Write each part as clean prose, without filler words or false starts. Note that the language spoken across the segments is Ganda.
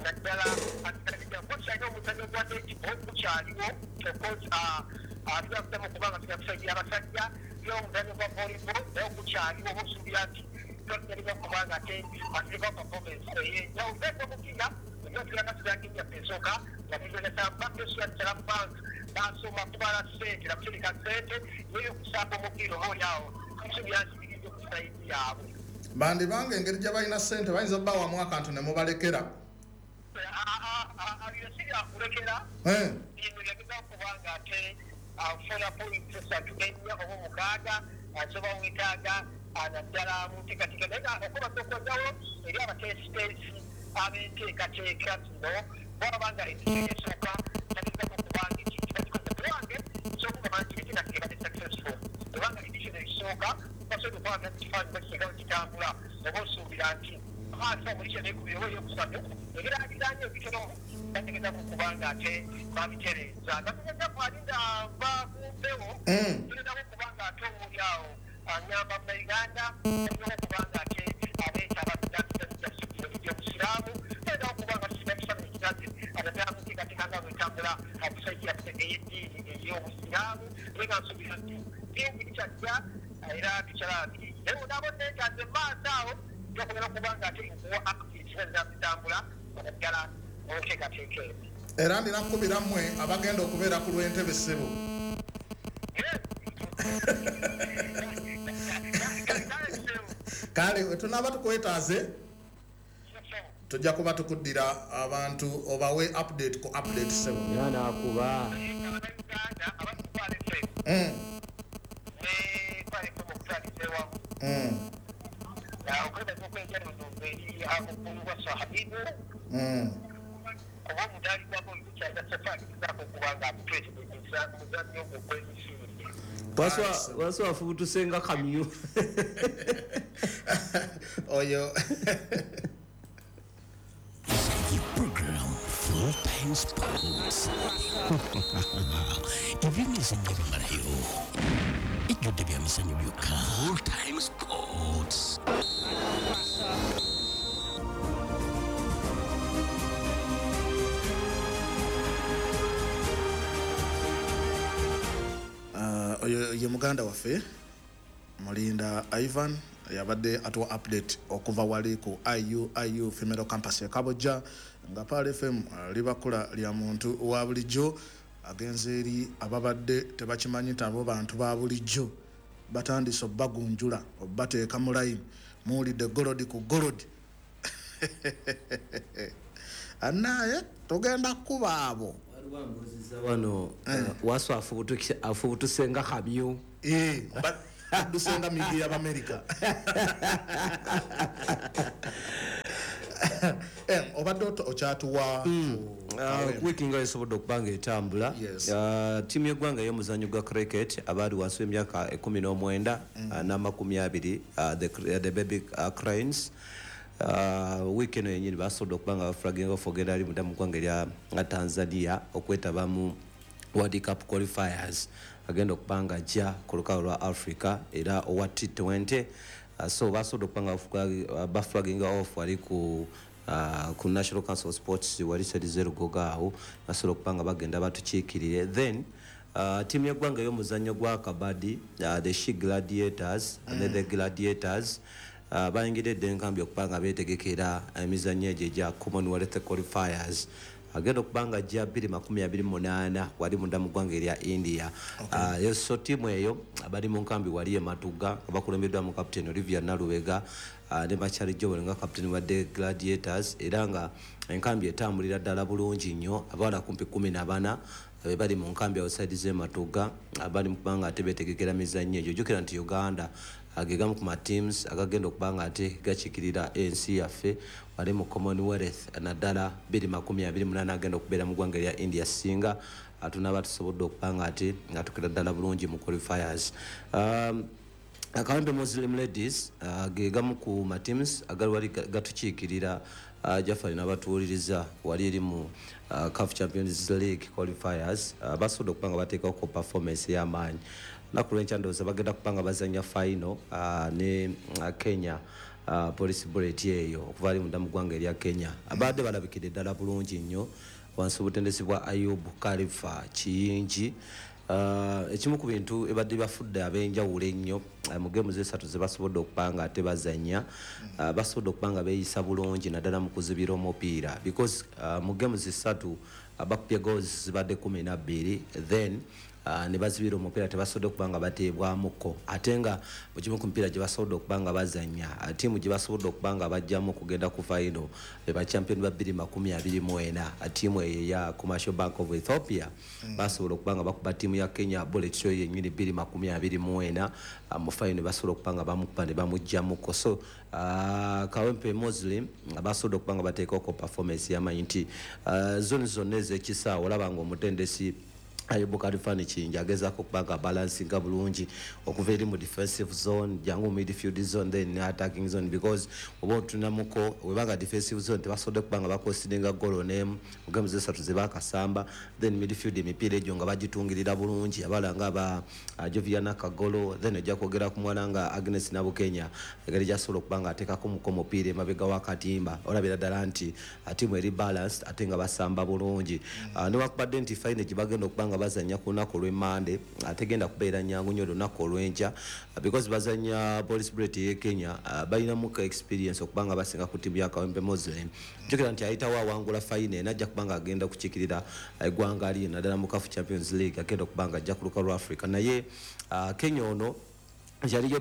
anaddala atakija omuzannyo gwa netball gukyaliwo tuyakuddemu kubanga tuyakusaidia abasajja y'omuzannyo gwa volleyball naye gukyaliwo obusuubira nti twagereza kubanga ate atirika performance ey'enjawulo omupiira ebyotulaga tuzaginya esooka yabizonesa bakeswatala bank basoma kubala ssente nakutereka ssente neyokusaako omupiira obaoliawo tusuubira nti bigenda okusaidia yaabwe bandi bange engeri gye balina ssente bayinza obbawamu akantu ne mubalekera kulekera ino yageza kubanga ate afuna points esatu ennya oba omukaaga asoba wetaaga anaddala mu nteekateeka naye okuba tokozawo eri abateesiteesi ab'enteekateeka zino bwabanga eddiini esooka yagezamu okubanga ekitibakikozewange ekyokugamba nti ekinakebade successful kubanga eddiini esooka basobola okubanga kifaanyi bakisegawo kitambula oba osuubira nti asa omulisha nekubira oba eyokusatu egeragizanya ebitono bategezamu okubanga ate babitereeza nategeza kwalinga bakumpewo tugezamu okubanga ate omuliawo anyamba munauganda tugezamu okubanga ate abeeta abasiraamu tugezamu okubanga tusigakisamu ekigazi adatera muteekateekanga bwetambula akusaidia ey'eddiini ey'obusiraamu naye nga nsuubira nti bingi bikyajja era tukyalabiri naye onabona ekyaze maaso awo tusobora kubanga ate nkuwa akitiviza bitambula naddala muteekateeka eyo era ndina kkubira mmwe abagenda okubeera ku lw'entebe ssebo kale wetunaaba tukwetaaze tujja kuba tukuddira abantu obawe update ku update ssebo era naakuba okwetaaga okwenjawulo eri akukulu Habibu kuba omuddaali gwako olukyaza sefaanizaako okubanga amupresidentisa muzannyo ogwo gw'emifiiri wasi wafubutusenga kamyu oyo program Full Time Sports. Ebyemizannyo bimalayo ejjudde byamizannyo byokka. Full Time Sports. oyo ye muganda waffe Mulinda Ivan yabadde atuwa update okuva wali ku IU Female Campus Kabojja nga Pal FM libakula lya muntu wa bulijjo agenze eri ababadde tebakimanyi tabo bantu ba bulijjo batandise bagunjula obateeka mu line muwulidde golodi ku golodi anaye tugenda kuba abo wano wasu afubutusenga kamyu dusenga migi y'Amerika obadde okyatuwa wiki nga esobodde okubanga etambula ttiimu y'eggwanga y'omuzannyo gwa cricket abaali wansi w'emyaka 19 n'20 the baby cranes wiki eno yenyini basobodde okubanga baflaginga ofogera ali mudda mu ggwanga erya Tanzania okwetaba mu World Cup qualifiers agenda okubanga ajja ku lukalu lwa Africa era owa T20 so basobodde okubanga baflaginga off wali ku National Council of Sports wali Sedize Lugoga awo basobodde okubanga bagenda batukiikirire then tiimu y'eggwanga y'omuzannyo gwa kabadi the She Gladiators and the Gladiators bayingiridde enkambi okubanga beetegekera emizannyo egyo egya Commonwealth qualifiers agenda okubanga ajja 2028 wali munda mu ggwanga erya India. So tiimu eyo abali mu nkambi wali Matuga abakulembeddwa mu Captain Olivia Nalubega ne Bachari Joel nga Captain wa The Gladiators era nga enkambi etambulira ddala bulungi nnyo abawala kumpi 14 bali mu nkambi outside ze Matuga abali mu kubanga ate beetegekera mizannyo egyo. Jjukira nti Uganda agegamu ku teams agagenda okubanga ate gakiikirira ensi yaffe wali mu Commonwealth naddala 2028 agenda okubeera mu ggwanga erya India singa tunaba tusobodde okubanga ate nga tukira ddala bulungi mu qualifiers. Akawempe Muslim Ladies gegamu ku teams agali wali gatukiikirira Jafari n'abatuwuliriza wali eri mu CAF Champions League qualifiers basobodde okubanga bateekawo ku performance y'amaanyi nakulwencha ndowooza bagenda kubanga bazanya final ne Kenya police bullet eyo okuva ali munda mu ggwanga erya Kenya abadde balabikidde ddala bulungi nnyo wansi obutendesi bwa Ayub Khalifa Kiyingi. Ekimu ku bintu ebadde bafudde ab'enjawulo ennyo mu geemu z'esatu ze basobodde okuba nga ate bazanya basobodde okuba nga beeyisa bulungi naddala mu kuzibira omupiira because mu geemu z'esatu bakupye goals zibadde 12 then ne bazibira omupiira tebasobodde okuba nga bateebwamuko ate nga mu kimu ku mupiira gye basobodde okuba nga bazanya ttiimu gye basobodde okuba nga bajjamu okugenda ku final be bachampion ba 2024 ttiimu eyo eya Commercial Bank of Ethiopia basobola okuba nga bakuba ttiimu ya Kenya Bullet Show yennyini 2024 mu final basobola okuba nga bamukuba ne bamugjamuko so Kawempe Muslim basobola okuba nga bateekako performance yamanyi nti zone zonna ez'ekisaawa olaba nga omutendesi Ayub Khalifa Kiyingi agezaako okuba nga balansinga bulungi okuva eri mu defensive zone jangu midfield zone then attacking zone because oba otunamuko webanga defensive zone tebasobodde okuba nga bakosidinga golo nemu mu games z'esatu ze bakasamba then midfield emipiira egyo nga bagitungirira bulungi abala nga ba Joviana Kagolo then ojja kwogera ku mwana nga Agnes Nabukenya egeri gyasobola okuba nga ateekako mukomupiira emabega w'akatimba olabira ddala nti ttiimu eri balanced ate nga basamba bulungi newakubadde nti fine gye bagenda okuba nga bazanya ku lunaku olw'Emmande ategenda kubeera nnyangu nnyo olunaku olw'enkya because bazanya Police Bullet ye Kenya balinamu ka experience okuba nga basinga ku ttiimu ya Kawempe Muslim jjukira nti ayitawo awangula fine najja kuba nga agenda kukiikirira eggwanga ali naddala mu CAF Champions League agenda okuba nga ajja ku lukalu lwa Africa naye Kenya ono yaliyo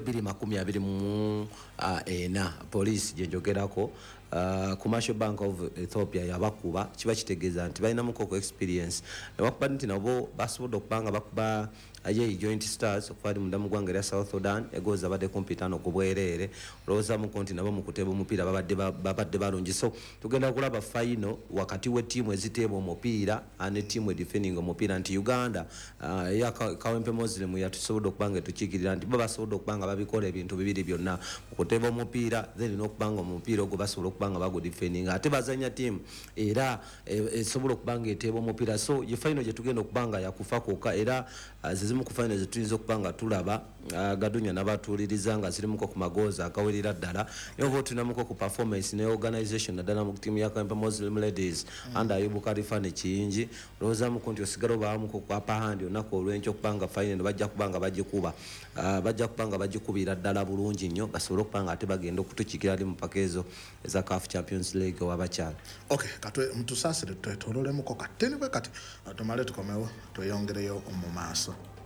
2024 police gye njogerako Commercial Bank of Ethiopia yabakuba kiba kitegeeza nti balina mukoko experience newakuba nti nabo basobodde okuba nga bakuba aye Joint Stars okuva mu ndamu ggwanga erya South Sudan egoza badde kompitano ku bwereere olowooza mu konti nabo mu kuteeba omupiira babadde balungi so tugenda kulaba final wakati w'ettiimu eziteeba omupiira ne ttiimu edefending omupiira nti Uganda eya Kawempe Muslim yatusobodde okuba nga etukiikirira nti bo basobodde okuba nga babikola ebintu bibiri byonna okuteeba omupiira then n'okuba nga omupiira ogwo basobola okuba nga bagudefending ate bazanya ttiimu era esobola okuba nga eteeba omupiira so ye final gye tugenda okuba nga yakufa kwokka era zimu ku final zetuyinza okuba nga tulaba Gadunya n'abatuuliriza nga zirimuko ku magoozi agawerera ddala naye oba otunamuko ku performance ne organisation naddala mu ttiimu ya Kawempe Muslim Ladies under Ayub Khalifa Kiyingi olowoozamuko nti osigala obaamuko ku upper hand olunaku olw'enkya okuba nga final bajja kuba nga bagikuba bajja kuba nga bagikubira ddala bulungi nnyo basobole okuba nga ate bagenda okutukiikira ali mu paka ezo eza CAF Champions League owabakyala okay katwe mtusaasire twetololemuko kateni bwe kati tumale tukomewo tweyongereyo mu maaso